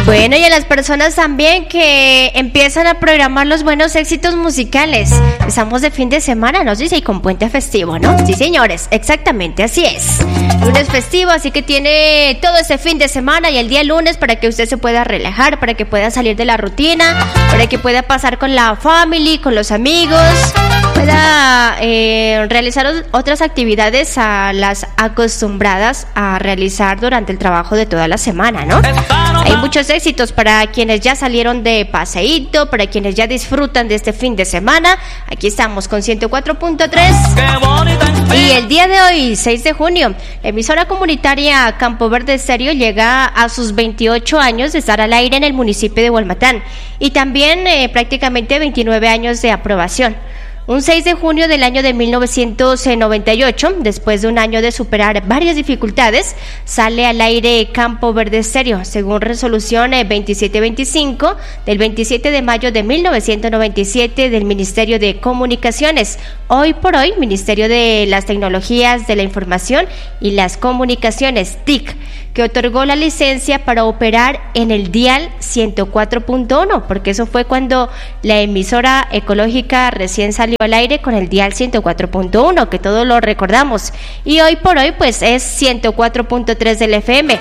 Bueno, y a las personas también que empiezan a programar los buenos éxitos musicales. Estamos de fin de semana, ¿no? Sí, con puente festivo, ¿no? Sí, señores, exactamente, así es. Lunes festivo, así que tiene todo ese fin de semana y el día lunes para que usted se pueda relajar, para que pueda salir de la rutina, para que pueda pasar con la family, con los amigos, pueda realizar otras actividades a las acostumbradas a realizar durante el trabajo de toda la semana, ¿no? Hay muchos éxitos para quienes ya salieron de paseíto, para quienes ya disfrutan de este fin de semana. Aquí estamos con 104.3 y el día de hoy, 6 de junio, la emisora comunitaria Campo Verde Estéreo llega a sus 28 años de estar al aire en el municipio de Hualmatán y también prácticamente 29 años de aprobación. Un 6 de junio del año de 1998, después de un año de superar varias dificultades, sale al aire Campo Verde Estéreo, según resolución 2725 del 27 de mayo de 1997 del Ministerio de Comunicaciones. Hoy por hoy, Ministerio de las Tecnologías de la Información y las Comunicaciones, TIC, que otorgó la licencia para operar en el dial 104.1, porque eso fue cuando la emisora ecológica recién salió al aire con el dial 104.1, que todos lo recordamos, y hoy por hoy pues es 104.3 del FM.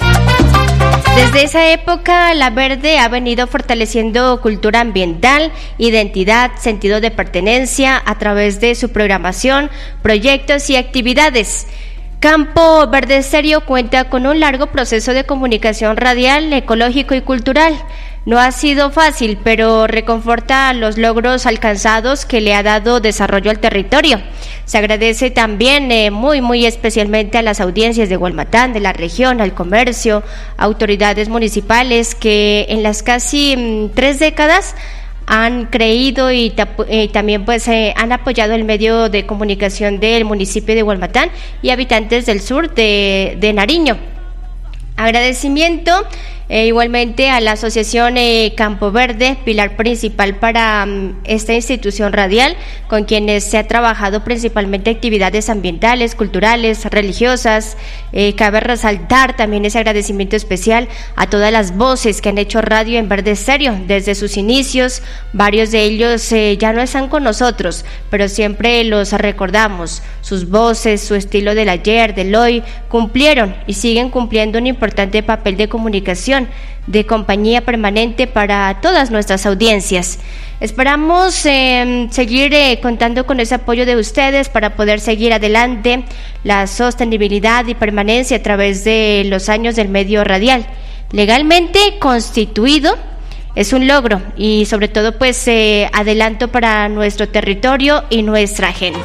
Desde esa época, La Verde ha venido fortaleciendo cultura ambiental, identidad, sentido de pertenencia a través de su programación, proyectos y actividades. Campo Verde Estéreo cuenta con un largo proceso de comunicación radial, ecológico y cultural. No ha sido fácil, pero reconforta los logros alcanzados que le ha dado desarrollo al territorio. Se agradece también muy especialmente a las audiencias de Hualmatán, de la región, al comercio, autoridades municipales que en las casi 3 décadas han creído y también pues han apoyado el medio de comunicación del municipio de Hualmatán y habitantes del sur de Nariño. Agradecimiento igualmente a la asociación Campo Verde, pilar principal para esta institución radial, con quienes se ha trabajado principalmente actividades ambientales, culturales, religiosas. Cabe resaltar también ese agradecimiento especial a todas las voces que han hecho radio en Verde Estéreo desde sus inicios. Varios de ellos ya no están con nosotros, pero siempre los recordamos. Sus voces, su estilo del ayer, del hoy, cumplieron y siguen cumpliendo un importante papel de comunicación, de compañía permanente para todas nuestras audiencias. Esperamos seguir contando con ese apoyo de ustedes para poder seguir adelante la sostenibilidad y permanencia a través de los años del medio radial. Legalmente constituido, es un logro y sobre todo pues adelanto para nuestro territorio y nuestra gente.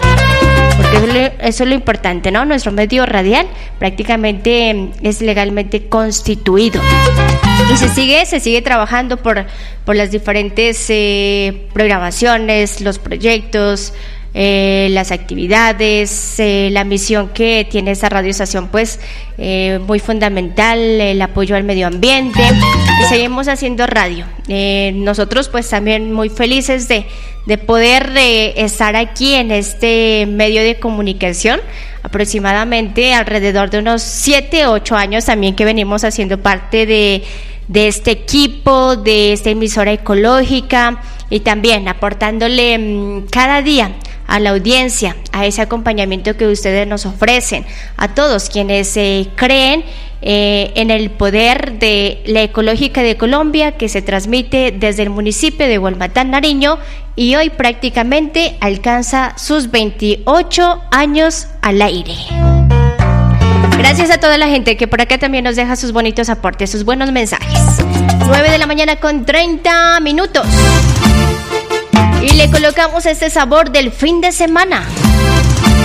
Porque eso es lo importante, ¿no? Nuestro medio radial prácticamente es legalmente constituido. Y se sigue trabajando por las diferentes programaciones, los proyectos, las actividades, la misión que tiene esta radioestación, pues muy fundamental, el apoyo al medio ambiente, y seguimos haciendo radio. Nosotros pues también muy felices de poder estar aquí en este medio de comunicación, aproximadamente alrededor de unos 7-8 años también que venimos haciendo parte de este equipo, de esta emisora ecológica, y también aportándole cada día a la audiencia, a ese acompañamiento que ustedes nos ofrecen, a todos quienes creen en el poder de la ecológica de Colombia, que se transmite desde el municipio de Hualmatán, Nariño, y hoy prácticamente alcanza sus 28 años al aire. Gracias a toda la gente que por acá también nos deja sus bonitos aportes, sus buenos mensajes. 9 de la mañana con 30 minutos. Y le colocamos este sabor del fin de semana.